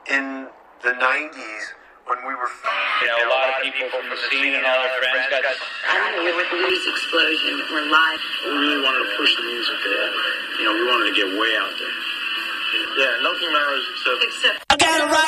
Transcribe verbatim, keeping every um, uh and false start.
in the nineties when we were... You know, a lot of people from the scene and all our friends got... I don't know, with Louis' explosion, we're live. We really wanted to push the music there. You know, we wanted to get way out there. Yeah, nothing matters except... Except... I gotta write